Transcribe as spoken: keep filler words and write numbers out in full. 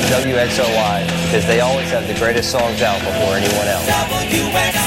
W X O Y because they always have the greatest songs out before anyone else. W X